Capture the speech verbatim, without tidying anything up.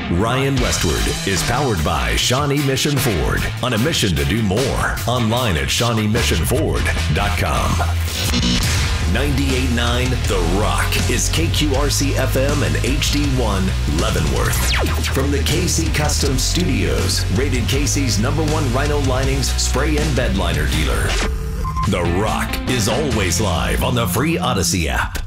Ryan Westward is powered by Shawnee Mission Ford. On a mission to do more. Online at Shawnee Mission Ford dot com. ninety-eight point nine The Rock is K Q R C F M and H D one Leavenworth. From the K C Custom Studios, rated K C's number one Rhino Linings spray and bed liner dealer. The Rock is always live on the free Odyssey app.